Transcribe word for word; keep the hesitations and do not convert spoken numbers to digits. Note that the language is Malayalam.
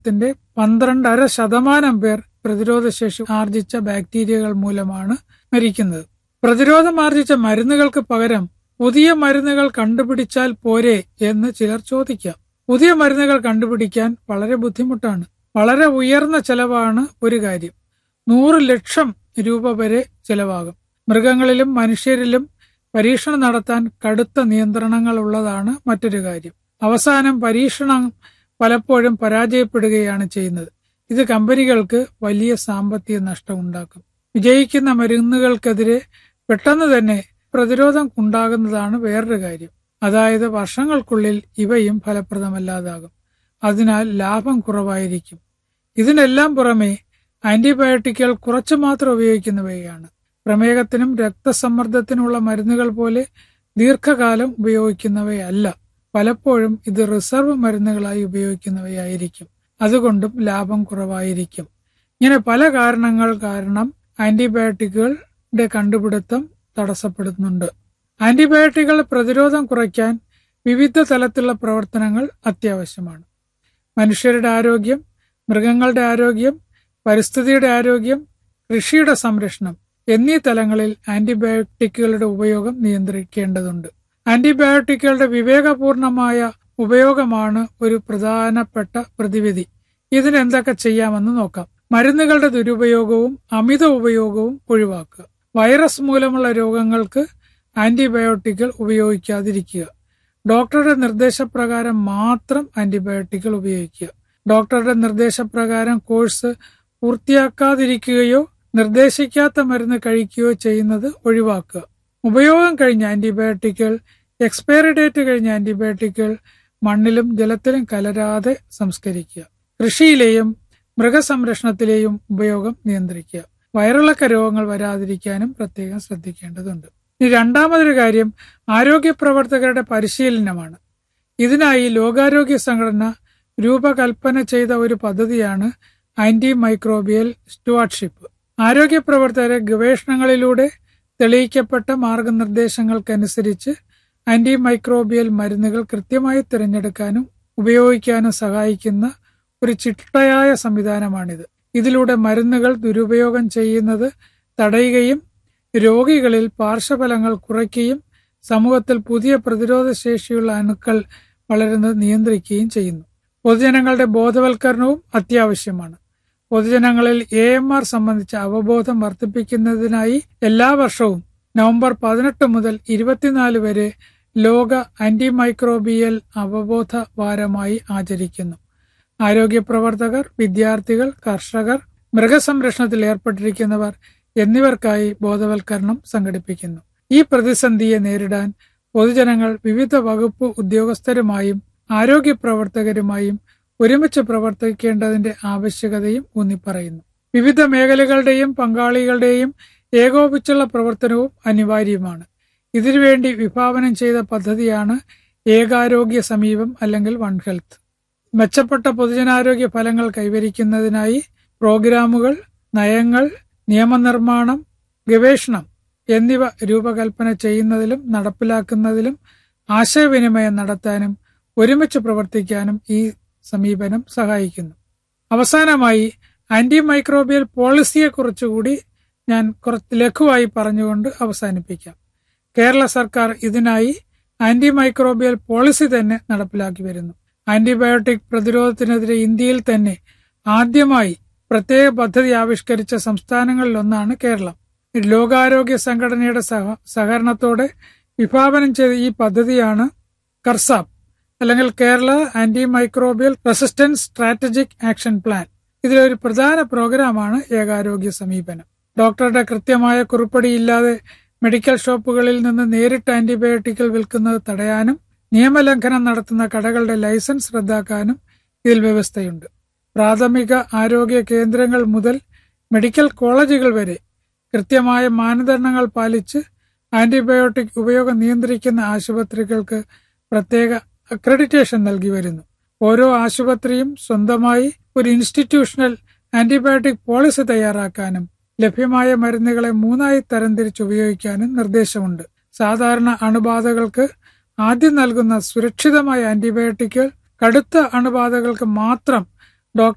ത്തിന്റെ പന്ത്രണ്ടര ശതമാനം പേർ പ്രതിരോധശേഷി ആർജിച്ച ബാക്ടീരിയകൾ മൂലമാണ് മരിക്കുന്നത്. പ്രതിരോധമാർജിച്ച മരുന്നുകൾക്ക് പകരം പുതിയ മരുന്നുകൾ കണ്ടുപിടിച്ചാൽ പോരെ എന്ന് ചിലർ ചോദിക്കാം. പുതിയ മരുന്നുകൾ കണ്ടുപിടിക്കാൻ വളരെ ബുദ്ധിമുട്ടാണ്. വളരെ ഉയർന്ന ചെലവാണ് ഒരു കാര്യം. നൂറ് ലക്ഷം രൂപ വരെ ചെലവാകും. മൃഗങ്ങളിലും മനുഷ്യരിലും പരീക്ഷണം നടത്താൻ കടുത്ത നിയന്ത്രണങ്ങൾ ഉള്ളതാണ് മറ്റൊരു കാര്യം. അവസാനം പരീക്ഷണം പലപ്പോഴും പരാജയപ്പെടുകയാണ് ചെയ്യുന്നത്. ഇത് കമ്പനികൾക്ക് വലിയ സാമ്പത്തിക നഷ്ടം ഉണ്ടാക്കും. വിജയിക്കുന്ന മരുന്നുകൾക്കെതിരെ പെട്ടെന്ന് തന്നെ പ്രതിരോധം ഉണ്ടാകുന്നതാണ് വേറൊരു കാര്യം. അതായത് വർഷങ്ങൾക്കുള്ളിൽ ഇവയും ഫലപ്രദമല്ലാതാകും. അതിനാൽ ലാഭം കുറവായിരിക്കും. ഇതിനെല്ലാം പുറമെ ആന്റിബയോട്ടിക്കുകൾ കുറച്ചു മാത്രം ഉപയോഗിക്കുന്നവയാണ്. പ്രമേഹത്തിനും രക്തസമ്മർദ്ദത്തിനുള്ള മരുന്നുകൾ പോലെ ദീർഘകാലം ഉപയോഗിക്കുന്നവയല്ല. പലപ്പോഴും ഇത് റിസർവ് മരുന്നുകളായി ഉപയോഗിക്കുന്നവയായിരിക്കും. അതുകൊണ്ടും ലാഭം കുറവായിരിക്കും. ഇങ്ങനെ പല കാരണങ്ങൾ കാരണം ആന്റിബയോട്ടിക്കുകളുടെ കണ്ടുപിടുത്തം തടസ്സപ്പെടുന്നുണ്ട്. ആന്റിബയോട്ടിക്കുകൾ പ്രതിരോധം കുറയ്ക്കാൻ വിവിധ തലത്തിലുള്ള പ്രവർത്തനങ്ങൾ അത്യാവശ്യമാണ്. മനുഷ്യരുടെ ആരോഗ്യം, മൃഗങ്ങളുടെ ആരോഗ്യം, പരിസ്ഥിതിയുടെ ആരോഗ്യം, കൃഷിയുടെ സംരക്ഷണം എന്നീ തലങ്ങളിൽ ആന്റിബയോട്ടിക്കുകളുടെ ഉപയോഗം നിയന്ത്രിക്കേണ്ടതുണ്ട്. ആന്റിബയോട്ടിക്കുകളുടെ വിവേകപൂർണമായ ഉപയോഗമാണ് ഒരു പ്രധാനപ്പെട്ട പ്രതിവിധി. ഇതിന് എന്തൊക്കെ ചെയ്യാമെന്ന് നോക്കാം. മരുന്നുകളുടെ ദുരുപയോഗവും അമിത ഉപയോഗവും ഒഴിവാക്കുക. വൈറസ് മൂലമുള്ള രോഗങ്ങൾക്ക് ആന്റിബയോട്ടിക്കുകൾ ഉപയോഗിക്കാതിരിക്കുക. ഡോക്ടറുടെ നിർദ്ദേശപ്രകാരം മാത്രം ആന്റിബയോട്ടിക്കുകൾ ഉപയോഗിക്കുക. ഡോക്ടറുടെ നിർദ്ദേശപ്രകാരം കോഴ്സ് പൂർത്തിയാക്കാതിരിക്കുകയോ നിർദ്ദേശിക്കാത്ത മരുന്ന് കഴിക്കുകയോ ചെയ്യുന്നത് ഒഴിവാക്കുക. ഉപയോഗം കഴിഞ്ഞ ആന്റിബയോട്ടിക്കുകൾ, എക്സ്പയറി ഡേറ്റ് കഴിഞ്ഞ ആന്റിബയോട്ടിക്കുകൾ മണ്ണിലും ജലത്തിലും കലരാതെ സംസ്കരിക്കുക. കൃഷിയിലെയും മൃഗസംരക്ഷണത്തിലെയും ഉപയോഗം നിയന്ത്രിക്കുക. വയറിളക്ക രോഗങ്ങൾ വരാതിരിക്കാനും പ്രത്യേകം ശ്രദ്ധിക്കേണ്ടതുണ്ട്. ഇനി രണ്ടാമതൊരു കാര്യം ആരോഗ്യ പ്രവർത്തകരുടെ പരിശീലനമാണ്. ഇതിനായി ലോകാരോഗ്യ സംഘടന രൂപകൽപ്പന ചെയ്ത ഒരു പദ്ധതിയാണ് ആന്റി മൈക്രോബിയൽ സ്റ്റുവാർഡ്ഷിപ്പ്. ആരോഗ്യ പ്രവർത്തകരെ ഗവേഷണങ്ങളിലൂടെ തെളിയിക്കപ്പെട്ട മാർഗനിർദ്ദേശങ്ങൾക്കനുസരിച്ച് ആന്റി മൈക്രോബിയൽ മരുന്നുകൾ കൃത്യമായി തിരഞ്ഞെടുക്കാനും ഉപയോഗിക്കാനും സഹായിക്കുന്ന ഒരു ചിട്ടയായ സംവിധാനമാണിത്. ഇതിലൂടെ മരുന്നുകൾ ദുരുപയോഗം ചെയ്യുന്നത് തടയുകയും രോഗികളിൽ പാർശ്വഫലങ്ങൾ കുറയ്ക്കുകയും സമൂഹത്തിൽ പുതിയ പ്രതിരോധ ശേഷിയുള്ള അണുക്കൾ വളരുന്നത് നിയന്ത്രിക്കുകയും ചെയ്യുന്നു. പൊതുജനങ്ങളുടെ ബോധവൽക്കരണവും അത്യാവശ്യമാണ്. പൊതുജനങ്ങളിൽ എ എം ആർ സംബന്ധിച്ച അവബോധം വർദ്ധിപ്പിക്കുന്നതിനായി എല്ലാ വർഷവും നവംബർ പതിനെട്ട് മുതൽ ഇരുപത്തിനാല് വരെ ലോക ആന്റിമൈക്രോബിയൽ അവബോധ വാരമായി ആചരിക്കുന്നു. ആരോഗ്യ പ്രവർത്തകർ, വിദ്യാർത്ഥികൾ, കർഷകർ, മൃഗസംരക്ഷണത്തിൽ ഏർപ്പെട്ടിരിക്കുന്നവർ എന്നിവർക്കായി ബോധവൽക്കരണം സംഘടിപ്പിക്കുന്നു. ഈ പ്രതിസന്ധിയെ നേരിടാൻ പൊതുജനങ്ങൾ വിവിധ വകുപ്പ് ഉദ്യോഗസ്ഥരുമായും ആരോഗ്യ പ്രവർത്തകരുമായും ഒരുമിച്ച് പ്രവർത്തിക്കേണ്ടതിന്റെ ആവശ്യകതയും ഊന്നിപ്പറയുന്നു. വിവിധ മേഖലകളുടെയും പങ്കാളികളുടെയും ഏകോപിച്ചുള്ള പ്രവർത്തനവും അനിവാര്യമാണ്. ഇതിനുവേണ്ടി വിഭാവനം ചെയ്ത പദ്ധതിയാണ് ഏകാരോഗ്യ സമീപം അല്ലെങ്കിൽ വൺ ഹെൽത്ത്. മെച്ചപ്പെട്ട പൊതുജനാരോഗ്യ ഫലങ്ങൾ കൈവരിക്കുന്നതിനായി പ്രോഗ്രാമുകൾ, നയങ്ങൾ, നിയമനിർമ്മാണം, ഗവേഷണം എന്നിവ രൂപകൽപ്പന ചെയ്യുന്നതിലും നടപ്പിലാക്കുന്നതിലും ആശയവിനിമയം നടത്താനും ഒരുമിച്ച് പ്രവർത്തിക്കാനും ഈ സമീപനം സഹായിക്കുന്നു. അവസാനമായി ആന്റി മൈക്രോബിയൽ പോളിസിയെക്കുറിച്ചുകൂടി ഞാൻ കുറച്ച് ലഘുവായി പറഞ്ഞുകൊണ്ട് അവസാനിപ്പിക്കാം. കേരള സർക്കാർ ഇതിനായി ആന്റി മൈക്രോബിയൽ പോളിസി തന്നെ നടപ്പിലാക്കി വരുന്നു. ആന്റിബയോട്ടിക് പ്രതിരോധത്തിനെതിരെ ഇന്ത്യയിൽ തന്നെ ആദ്യമായി പ്രത്യേക പദ്ധതി ആവിഷ്കരിച്ച സംസ്ഥാനങ്ങളിലൊന്നാണ് കേരളം. ലോകാരോഗ്യ സംഘടനയുടെ സഹകരണത്തോടെ വിഭാവനം ചെയ്ത ഈ പദ്ധതിയാണ് കർസാപ്പ് അല്ലെങ്കിൽ Kerala anti microbial resistance strategic action plan. ഇതിലൊരു പ്രധാന പ്രോഗ്രാമാണ് ഏകാരോഗ്യ സമീപനം. ഡോക്ടറുടെ കൃത്യമായ കുറിപ്പടിയില്ലാതെ മെഡിക്കൽ ഷോപ്പുകളിൽ നിന്ന് നേരിട്ട് ആന്റിബയോട്ടിക്കുകൾ വിൽക്കുന്നത് തടയാനും നിയമലംഘനം നടത്തുന്ന കടകളുടെ ലൈസൻസ് റദ്ദാക്കാനും ഇതിൽ വ്യവസ്ഥയുണ്ട്. പ്രാഥമിക ആരോഗ്യ കേന്ദ്രങ്ങൾ മുതൽ മെഡിക്കൽ കോളേജുകൾ വരെ കൃത്യമായ മാനദണ്ഡങ്ങൾ പാലിച്ച് ആന്റിബയോട്ടിക് ഉപയോഗം നിയന്ത്രിക്കുന്ന ആശുപത്രികൾക്ക് പ്രത്യേക അക്രഡിറ്റേഷൻ നൽകി വരുന്നു. ഓരോ ആശുപത്രിയും സ്വന്തമായി ഒരു ഇൻസ്റ്റിറ്റ്യൂഷണൽ ആന്റിബയോട്ടിക് പോളിസി തയ്യാറാക്കാനും ലഭ്യമായ മരുന്നുകളെ മൂന്നായി തരംതിരിച്ച് ഉപയോഗിക്കാനും നിർദ്ദേശമുണ്ട്. സാധാരണ അണുബാധകൾക്ക് ആദ്യം നൽകുന്ന സുരക്ഷിതമായ ആന്റിബയോട്ടിക്കുകൾ കടുത്ത അണുബാധകൾക്ക് മാത്രം